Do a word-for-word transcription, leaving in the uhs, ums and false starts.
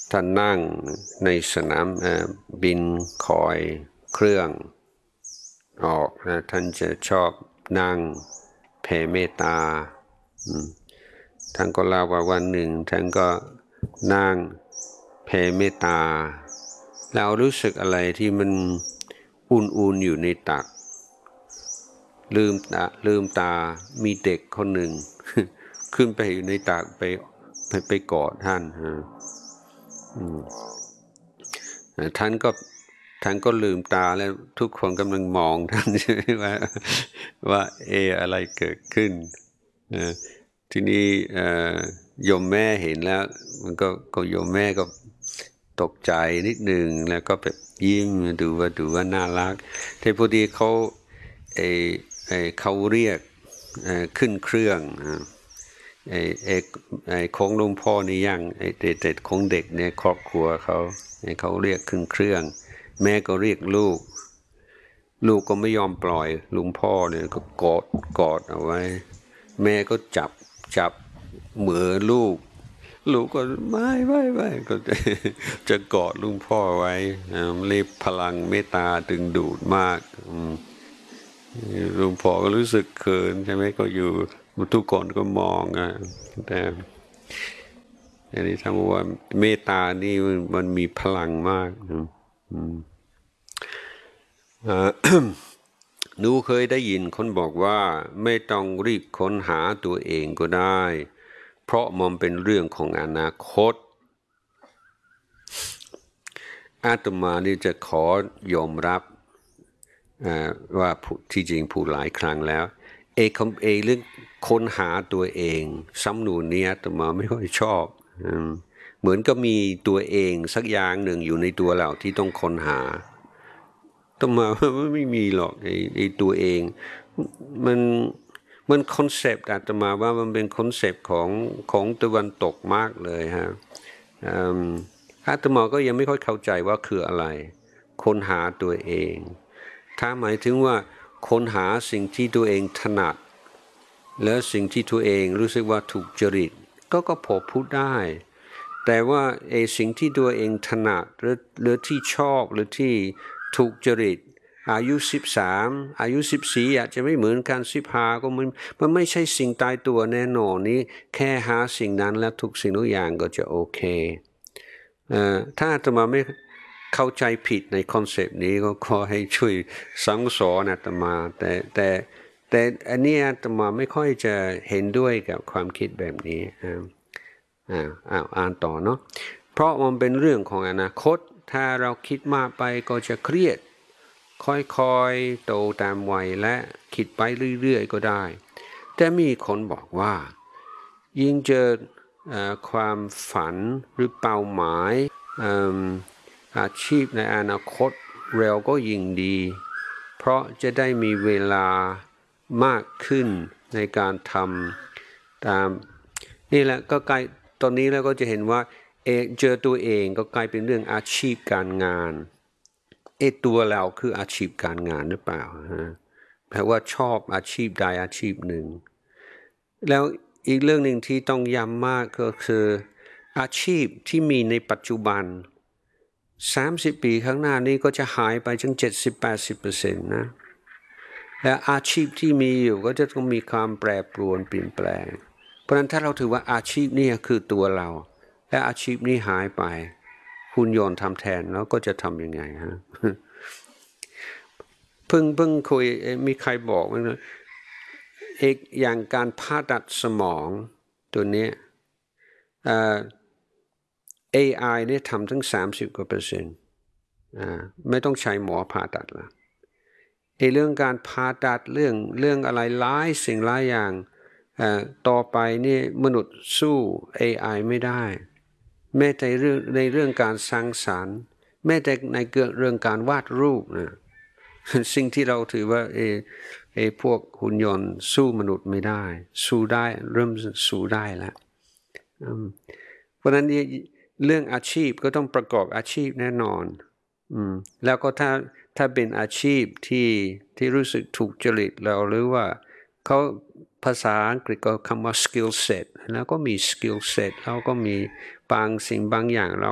ท่านนั่งในสนามบินคอยเครื่องออกนะท่านจะชอบนั่งแผ่เมตตาท่านก็เล่าว่าวันหนึ่งท่านก็นั่งแผ่เมตตาเรารู้สึกอะไรที่มันอุ่นๆอยู่ในตักลืมตาลืมตามีเด็กคนหนึ่งขึ้นไปอยู่ในตักไปไปไปกอดท่านท่านก็ท่านก็ลืมตาแล้วทุกคนกำลังมองท่านใช่ไหมว่าว่าเอออะไรเกิดขึ้นทีนี้โยมแม่เห็นแล้วมันก็ก็โยมแม่ก็ตกใจนิดหนึ่งแล้วก็แบบยิ้มดูว่าดูว่าน่ารักแต่พอดีเขาไอไอเขาเรียกขึ้นเครื่องไอไอไอของหลวงพ่อนี่ยังไอเด็กของเด็กเนี่ยครอบครัวเขาเขาเรียกขึ้นเครื่องแม่ก็เรียกลูกลูกก็ไม่ยอมปล่อยลุงพ่อเนี่ยก็กอดกอดเอาไว้แม่ก็จับจับมือลูกลูกก็ไม่ไม่ไม่ก็จะจะกอดลุงพ่อไว้เรียบพลังเมตตาดึงดูดมากลุงพ่อก็รู้สึกเขินใช่ไหมก็อยู่ทุกคนก็มองอ่ะแต่อันนี้ทำว่าเมตตานี่มันมีพลังมากหนูเคยได้ยินคนบอกว่าไม่ต้องรีบค้นหาตัวเองก็ได้เพราะมันเป็นเรื่องของอนาคตอาตมานี่จะขอยอมรับว่าที่จริงพูดหลายครั้งแล้วเอคำเอเรื่องค้นหาตัวเองสำนวนนี้อาตมาไม่ค่อยชอบเหมือนก็มีตัวเองสักอย่างหนึ่งอยู่ในตัวเราที่ต้องค้นหาอาตมาไม่มีหรอกไอ้ไอ้ตัวเองมันมันคอนเซปต์อาตมาว่ามันเป็นคอนเซปต์ของของตะวันตกมากเลยฮะอาตมาก็ยังไม่ค่อยเข้าใจว่าคืออะไรค้นหาตัวเองถ้าหมายถึงว่าค้นหาสิ่งที่ตัวเองถนัดแล้วสิ่งที่ตัวเองรู้สึกว่าถูกจริตก็ก็พอพูดได้แต่ว่าไอ้สิ่งที่ตัวเองถนัดหรือหรือที่ชอบหรือที่ถูกจริตอายุสิบสามอายุสิบสี่อาจจะไม่เหมือนกันสิบห้าก็มันมันไม่ใช่สิ่งตายตัวแน่นอนนี้แค่หาสิ่งนั้นแล้วทุกสิ่งทุกอย่างก็จะโอเคเอ่อถ้าอาตมาไม่เข้าใจผิดในคอนเซปต์นี้ก็ขอให้ช่วยสั่งสอนอาตมาแต่แต่แต่อันนี้อาตมาไม่ค่อยจะเห็นด้วยกับความคิดแบบนี้อ่าอ่าอ่านต่อเนาะเพราะมันเป็นเรื่องของอนาคตถ้าเราคิดมากไปก็จะเครียดค่อยๆโตตามวัยและคิดไปเรื่อยๆก็ได้แต่มีคนบอกว่ายิ่งเจอความฝันหรือเป้าหมายอาชีพในอนาคตเร็วก็ยิ่งดีเพราะจะได้มีเวลามากขึ้นในการทำตามนี่แหละก็กลายตอนนี้แล้วก็จะเห็นว่าเอเจอตัวเองก็กลายเป็นเรื่องอาชีพการงานเอตัวเราคืออาชีพการงานหรือเปล่าฮะแปลว่าชอบอาชีพใดอาชีพหนึ่งแล้วอีกเรื่องหนึ่งที่ต้องย้ำมากก็คืออาชีพที่มีในปัจจุบันสามสิบปีข้างหน้านี้ก็จะหายไปจนเจ็ดสิบแปดสิบเปอร์เซ็นต์นะและอาชีพที่มีอยู่ก็จะต้องมีความแปรปรวนเปลี่ยนแปลงเพราะฉะนั้นถ้าเราถือว่าอาชีพนี้คือตัวเราและอาชีพนี้หายไปหุ่นยนต์ทำแทนแล้วก็จะทำยังไงฮะเพิ่งเพิ่งคุยมีใครบอกว่าเอกอย่างการผ่าตัดสมองตัวนี้เอ่อ เอ ไอ เนี่ยทำถึงสามสิบกว่าเปอร์เซ็นต์อ่าไม่ต้องใช้หมอผ่าตัดละไอ้เรื่องการผ่าตัดเรื่องเรื่องอะไรหลายสิ่งหลายอย่างอ่าต่อไปนี่มนุษย์สู้ เอ ไอ ไม่ได้แม้แต่เรื่องในเรื่องการสร้างสรรค์แม้แต่ในเรื่องการวาดรูปนะสิ่งที่เราถือว่าเอไอ้พวกหุ่นยนต์สู้มนุษย์ไม่ได้สู้ได้เริ่มสู้ได้แล้วเพราะฉะนั้นเรื่องอาชีพก็ต้องประกอบอาชีพแน่นอนแล้วก็ถ้าถ้าเป็นอาชีพที่ที่รู้สึกถูกจริตเราหรือว่าเขาภาษาอังกฤษก็คำว่า skill set แล้วก็มี skill set แล้วก็มีบางสิ่งบางอย่างเรา